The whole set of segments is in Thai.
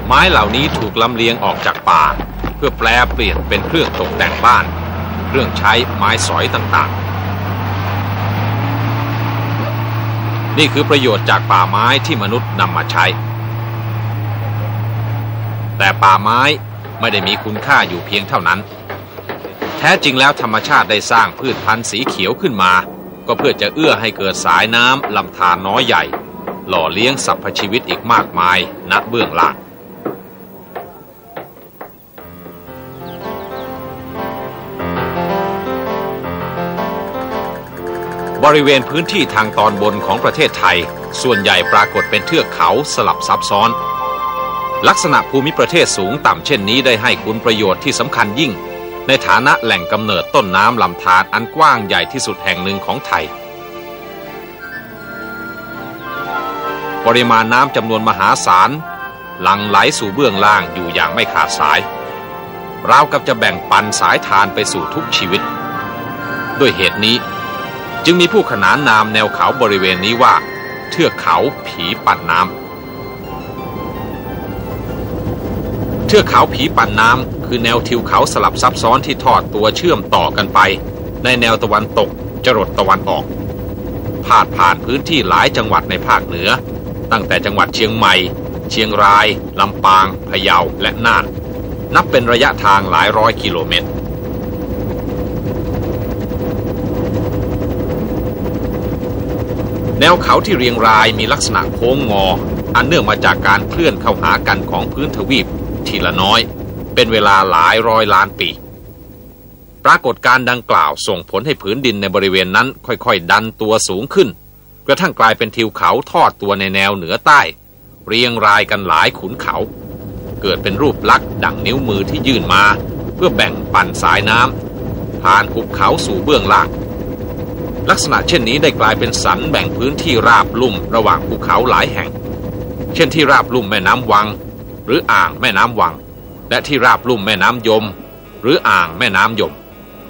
ไม้เหล่านี้ถูกลำเลียงออกจากป่าเพื่อแปลเปลี่ยนเป็นเครื่องตกแต่งบ้านเครื่องใช้ไม้สอยต่างๆนี่คือประโยชน์จากป่าไม้ที่มนุษย์นำมาใช้แต่ป่าไม้ไม่ได้มีคุณค่าอยู่เพียงเท่านั้นแท้จริงแล้วธรรมชาติได้สร้างพืชพันธุ์สีเขียวขึ้นมาก็เพื่อจะเอื้อให้เกิดสายน้ำลำธารน้อยใหญ่หล่อเลี้ยงสรรพชีวิตอีกมากมายณเบื้องล่างบริเวณพื้นที่ทางตอนบนของประเทศไทยส่วนใหญ่ปรากฏเป็นเทือกเขาสลับซับซ้อนลักษณะภูมิประเทศสูงต่ำเช่นนี้ได้ให้คุณประโยชน์ที่สำคัญยิ่งในฐานะแหล่งกำเนิดต้นน้ำลำธารอันกว้างใหญ่ที่สุดแห่งหนึ่งของไทยปริมาณน้ำจำนวนมหาศาลหลั่งไหลสู่เบื้องล่างอยู่อย่างไม่ขาดสายราวกับจะแบ่งปันสายทานไปสู่ทุกชีวิตด้วยเหตุนี้จึงมีผู้ขนานนามแนวเขาบริเวณนี้ว่าเทือกเขาผีปั่นน้ำเทือกเขาผีปั่นน้ำคือแนวทิวเขาสลับซับซ้อนที่ทอดตัวเชื่อมต่อกันไปในแนวตะวันตกจรดตะวันออกพาดผ่านพื้นที่หลายจังหวัดในภาคเหนือตั้งแต่จังหวัดเชียงใหม่เชียงรายลำปางพะเยาและน่านนับเป็นระยะทางหลายร้อยกิโลเมตรแนวเขาที่เรียงรายมีลักษณะโค้งงออันเนื่องมาจากการเคลื่อนเข้าหากันของพื้นทวีปทีละน้อยเป็นเวลาหลายร้อยล้านปีปรากฏการณ์ดังกล่าวส่งผลให้ผืนดินในบริเวณนั้นค่อยๆดันตัวสูงขึ้นกระทั่งกลายเป็นทิวเขาทอดตัวในแนวเหนือใต้เรียงรายกันหลายขุนเขาเกิดเป็นรูปลักษณ์ดั่งนิ้วมือที่ยื่นมาเพื่อแบ่งปันสายน้ำผ่านหุบเขาสู่เบื้องล่างลักษณะเช่นนี้ได้กลายเป็นสันแบ่งพื้นที่ราบลุ่มระหว่างภูเขาหลายแห่งเช่นที่ราบลุ่มแม่น้ำวังหรืออ่างแม่น้ำวังและที่ราบลุ่มแม่น้ำยมหรืออ่างแม่น้ำยม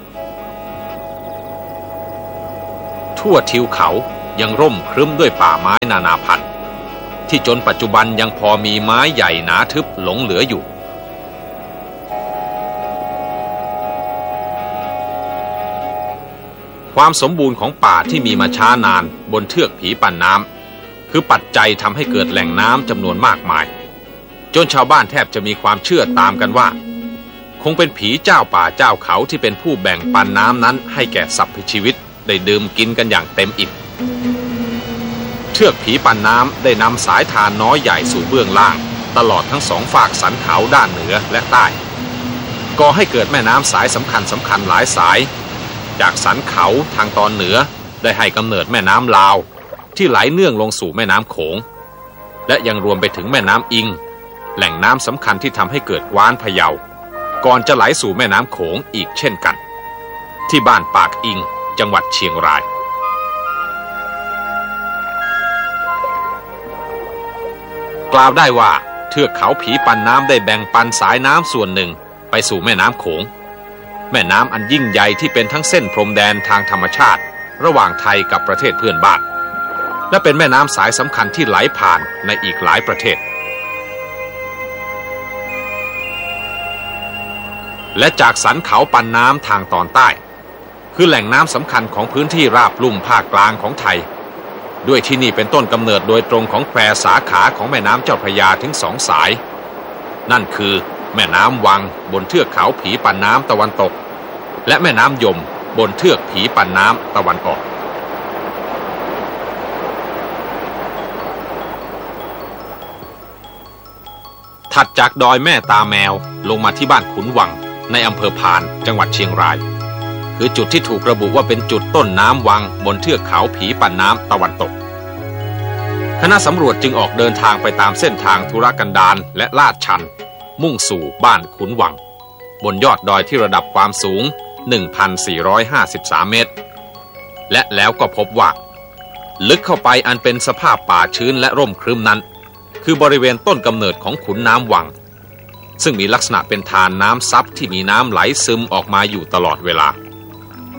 ทั่วทิวเขายังร่มครึ้มด้วยป่าไม้นานาพันธุ์ที่จนปัจจุบันยังพอมีไม้ใหญ่หนาทึบหลงเหลืออยู่ความสมบูรณ์ของป่าที่มีมาช้านานบนเทือกผีปั่นน้ำคือปัจจัยทำให้เกิดแหล่งน้ำจำนวนมากมายจนชาวบ้านแทบจะมีความเชื่อตามกันว่าคงเป็นผีเจ้าป่าเจ้าเขาที่เป็นผู้แบ่งปันน้ำนั้นให้แก่สรรพชีวิตได้ดื่มกินกันอย่างเต็มอิ่มเทือกผีปั่นน้ำได้นำสายทานน้อยใหญ่สู่เบื้องล่างตลอดทั้งสองฝากสันเขาด้านเหนือและใต้ก่อให้เกิดแม่น้ำสายสำคัญหลายสายจากสันเขาทางตอนเหนือได้ให้กำเนิดแม่น้ำลาวที่ไหลเนื่องลงสู่แม่น้ำโขงและยังรวมไปถึงแม่น้ำอิงแหล่งน้ำสำคัญที่ทำให้เกิดกว้านพะเยาก่อนจะไหลสู่แม่น้ำโขงอีกเช่นกันที่บ้านปากอิงจังหวัดเชียงรายกล่าวได้ว่าเทือกเขาผีปั่นน้ำได้แบ่งปันสายน้ำส่วนหนึ่งไปสู่แม่น้ำโขงแม่น้ำอันยิ่งใหญ่ที่เป็นทั้งเส้นพรมแดนทางธรรมชาติระหว่างไทยกับประเทศเพื่อนบ้านและเป็นแม่น้ำสายสำคัญที่ไหลผ่านในอีกหลายประเทศและจากสันเขาปั่นน้ำทางตอนใต้คือแหล่งน้ำสำคัญของพื้นที่ราบลุ่มภาคกลางของไทยด้วยที่นี่เป็นต้นกำเนิดโดยตรงของแควสาขาของแม่น้ำเจ้าพระยาถึง2สายนั่นคือแม่น้ำวังบนเทือกเขาผีปั่นน้ำตะวันตกและแม่น้ำยมบนเทือกผีปั่นน้ำตะวันออกถัดจากดอยแม่ตาแมวลงมาที่บ้านขุนวังในอำเภอพานจังหวัดเชียงรายคือจุดที่ถูกระบุว่าเป็นจุดต้นน้ำวังบนเทือกเขาผีปั่นน้ำตะวันตกคณะสำรวจจึงออกเดินทางไปตามเส้นทางธุรกันดารและลาดชันมุ่งสู่บ้านขุนวังบนยอดดอยที่ระดับความสูง 1,453 เมตรและแล้วก็พบว่าลึกเข้าไปอันเป็นสภาพป่าชื้นและร่มครึ้มนั้นคือบริเวณต้นกำเนิดของขุนน้ำวังซึ่งมีลักษณะเป็นทานน้ำซับที่มีน้ำไหลซึมออกมาอยู่ตลอดเวลา